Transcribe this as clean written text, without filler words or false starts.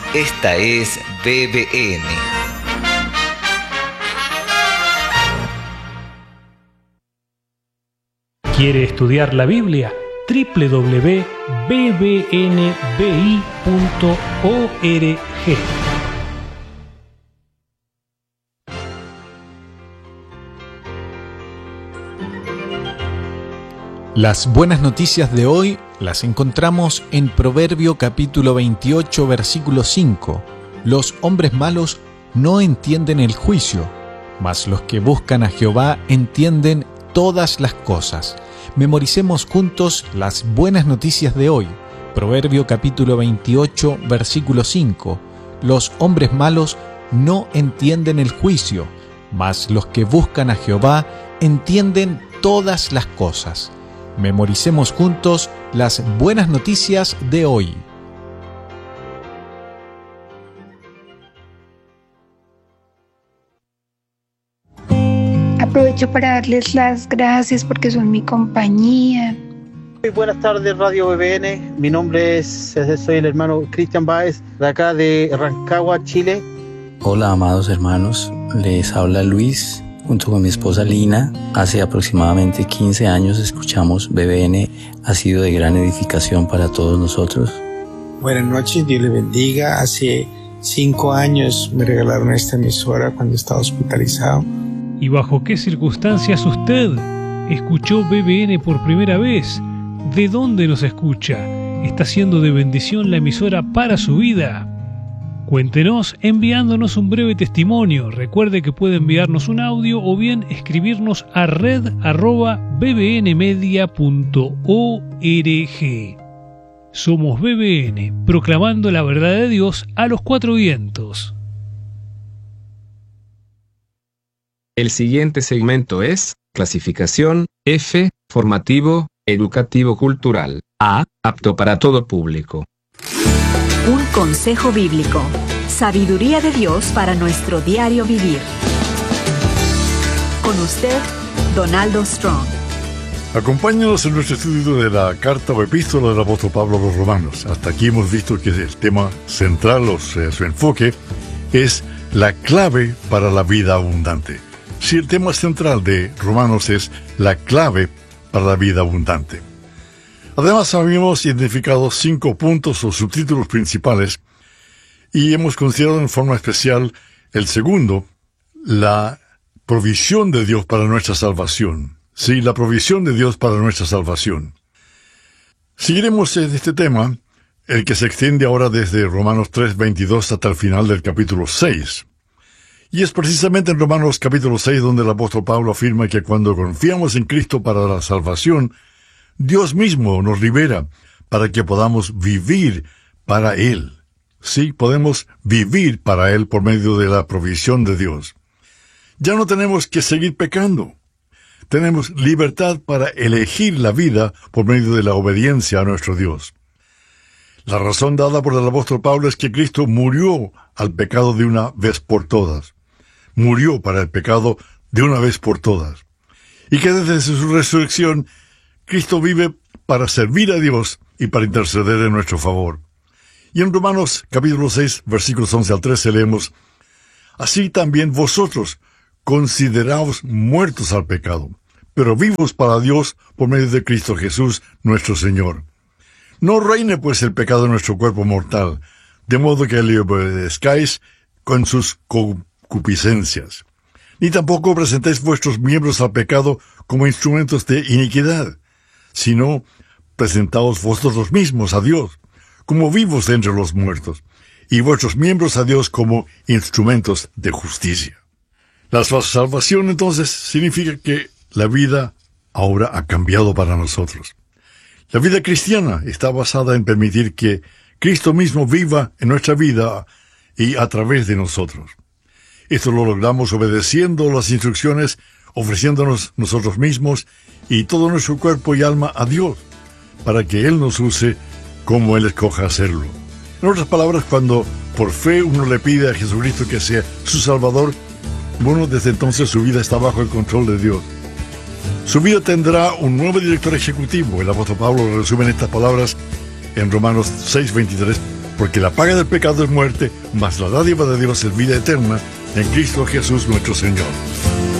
Esta es BBN. ¿Quiere estudiar la Biblia? www.bbnbi.org. Las buenas noticias de hoy las encontramos en Proverbio capítulo 28, versículo 5. Los hombres malos no entienden el juicio, mas los que buscan a Jehová entienden todas las cosas. Memoricemos juntos las buenas noticias de hoy. Proverbio capítulo 28, versículo 5. Los hombres malos no entienden el juicio, mas los que buscan a Jehová entienden todas las cosas. Memoricemos juntos las buenas noticias de hoy. Aprovecho para darles las gracias porque son mi compañía. Muy buenas tardes, Radio BBN. Mi nombre soy el hermano Cristian Báez, de acá de Rancagua, Chile. Hola, amados hermanos. Les habla Luis. Junto con mi esposa Lina, hace aproximadamente 15 años escuchamos BBN, ha sido de gran edificación para todos nosotros. Buenas noches, Dios le bendiga. Hace 5 años me regalaron esta emisora cuando estaba hospitalizado. ¿Y bajo qué circunstancias usted escuchó BBN por primera vez? ¿De dónde nos escucha? ¿Está siendo de bendición la emisora para su vida? Cuéntenos enviándonos un breve testimonio. Recuerde que puede enviarnos un audio o bien escribirnos a red@bbnmedia.org. Somos BBN, proclamando la verdad de Dios a los cuatro vientos. El siguiente segmento es clasificación F, formativo, educativo cultural. A, apto para todo público. Un consejo bíblico. Sabiduría de Dios para nuestro diario vivir. Con usted, Donaldo Strong. Acompáñanos en nuestro estudio de la carta o epístola del apóstol Pablo a los Romanos. Hasta aquí hemos visto que el tema central, su enfoque, es la clave para la vida abundante. Si el tema central de Romanos es la clave para la vida abundante. Además, habíamos identificado 5 puntos o subtítulos principales y hemos considerado en forma especial el segundo, la provisión de Dios para nuestra salvación. Sí, la provisión de Dios para nuestra salvación. Seguiremos en este tema, el que se extiende ahora desde Romanos 3:22 hasta el final del capítulo 6. Y es precisamente en Romanos capítulo 6 donde el apóstol Pablo afirma que cuando confiamos en Cristo para la salvación, Dios mismo nos libera para que podamos vivir para Él. Sí, podemos vivir para Él por medio de la provisión de Dios. Ya no tenemos que seguir pecando. Tenemos libertad para elegir la vida por medio de la obediencia a nuestro Dios. La razón dada por el apóstol Pablo es que Cristo murió al pecado de una vez por todas. Murió para el pecado de una vez por todas. Y que desde su resurrección, Cristo vive para servir a Dios y para interceder en nuestro favor. Y en Romanos capítulo 6, versículos 11 al 13 leemos: Así también vosotros consideraos muertos al pecado, pero vivos para Dios por medio de Cristo Jesús nuestro Señor. No reine pues el pecado en nuestro cuerpo mortal, de modo que le obedezcáis con sus concupiscencias. Ni tampoco presentéis vuestros miembros al pecado como instrumentos de iniquidad, sino presentaos vosotros mismos a Dios, como vivos de entre los muertos, y vuestros miembros a Dios como instrumentos de justicia. La salvación entonces significa que la vida ahora ha cambiado para nosotros. La vida cristiana está basada en permitir que Cristo mismo viva en nuestra vida y a través de nosotros. Esto lo logramos obedeciendo las instrucciones, ofreciéndonos nosotros mismos y todo nuestro cuerpo y alma a Dios, para que Él nos use como Él escoja hacerlo. En otras palabras, cuando por fe uno le pide a Jesucristo que sea su Salvador, bueno, desde entonces su vida está bajo el control de Dios. Su vida tendrá un nuevo director ejecutivo. El apóstol Pablo lo resume en estas palabras en Romanos 6:23. porque la paga del pecado es muerte, mas la dádiva de Dios es vida eterna en Cristo Jesús nuestro Señor.